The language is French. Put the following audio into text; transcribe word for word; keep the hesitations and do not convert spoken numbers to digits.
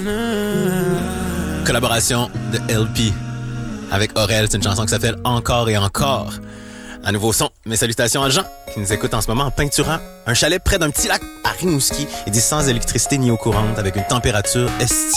Collaboration de L P avec Aurel, c'est une chanson qui s'appelle Encore et encore. Un nouveau son. Mes salutations à Jean qui nous écoute en ce moment en peinturant un chalet près d'un petit lac à Rimouski et dit sans électricité ni eau courante avec une température estivale.